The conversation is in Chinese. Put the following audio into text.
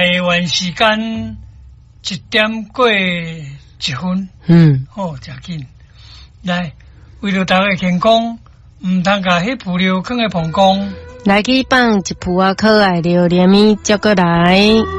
台湾时间1点过1分。好，真紧。来，为了大家健康，唔通甲迄布料放在膀胱。 来去放一铺可爱榴莲米，接过来。